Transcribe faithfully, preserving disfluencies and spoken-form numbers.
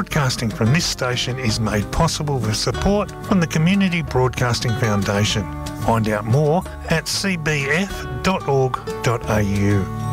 Broadcasting from this station is made possible with support from the Community Broadcasting Foundation. Find out more at c b f dot org dot a u.